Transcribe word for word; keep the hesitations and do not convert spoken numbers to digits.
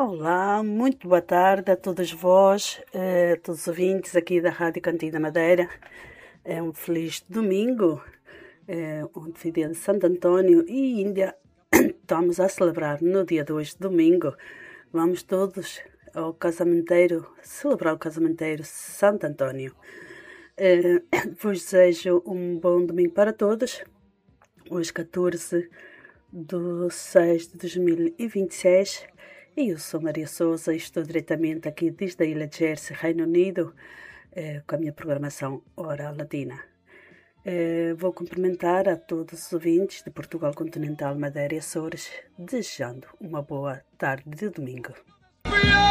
Olá, muito boa tarde a todos vós, a todos os ouvintes aqui da Rádio Cantina Madeira. É um feliz domingo, é, onde foi dia de Santo António e ainda estamos a celebrar no dia de hoje, domingo. Vamos todos ao casamenteiro, celebrar o casamenteiro Santo António. É, vos desejo um bom domingo para todos. Hoje, catorze de seis de dois mil e vinte e seis. E eu sou Maria Souza e estou diretamente aqui desde a Ilha de Jersey, Reino Unido, eh, com a minha programação Hora Latina. Eh, vou cumprimentar a todos os ouvintes de Portugal Continental, Madeira e Açores, desejando uma boa tarde de domingo.